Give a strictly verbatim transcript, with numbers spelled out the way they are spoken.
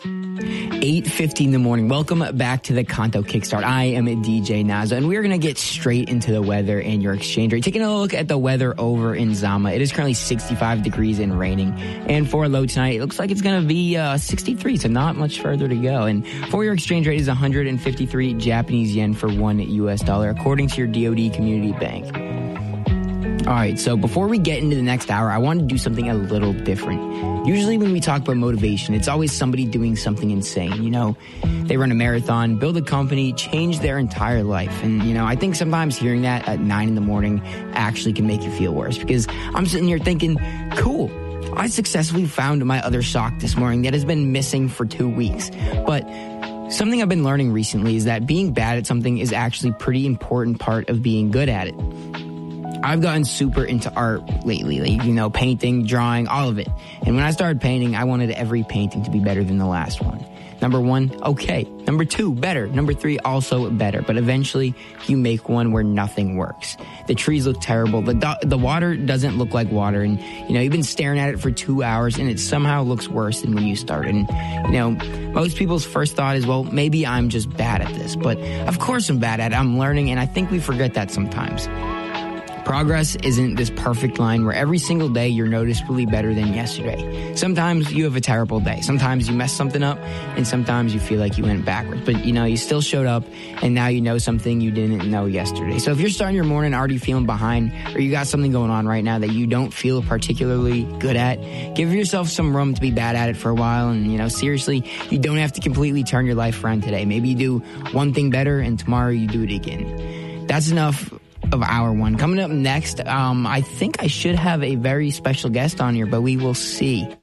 eight fifty in the morning. Welcome back to the Kanto Kickstart. I am D J Nazo, and we're going to get straight into the weather and your exchange rate. Taking a look at the weather over in Zama. It is currently sixty-five degrees and raining. And for a low tonight, it looks like it's going to be uh, sixty-three, so not much further to go. And for your exchange rate is one hundred fifty-three Japanese yen for one U S dollar, according to your D O D Community Bank. All right, so before we get into the next hour, I want to do something a little different. Usually when we talk about motivation, it's always somebody doing something insane. You know, they run a marathon, build a company, change their entire life. And, you know, I think sometimes hearing that at nine in the morning actually can make you feel worse, because I'm sitting here thinking, cool, I successfully found my other sock this morning that has been missing for two weeks. But something I've been learning recently is that being bad at something is actually a pretty important part of being good at it. I've gotten super into art lately, like, you know, painting, drawing, all of it. And when I started painting, I wanted every painting to be better than the last one. Number one, okay. Number two, better. Number three, also better. But eventually, you make one where nothing works. The trees look terrible. The do- the water doesn't look like water. And, you know, you've been staring at it for two hours, and it somehow looks worse than when you started. And, you know, most people's first thought is, well, maybe I'm just bad at this. But of course I'm bad at it. I'm learning, and I think we forget that sometimes. Progress isn't this perfect line where every single day you're noticeably better than yesterday. Sometimes you have a terrible day. Sometimes you mess something up, and sometimes you feel like you went backwards. But, you know, you still showed up, and now you know something you didn't know yesterday. So if you're starting your morning already feeling behind, or you got something going on right now that you don't feel particularly good at, give yourself some room to be bad at it for a while. And, you know, seriously, you don't have to completely turn your life around today. Maybe you do one thing better, and tomorrow you do it again. That's enough of hour one. Coming up next, um, I think I should have a very special guest on here, but we will see.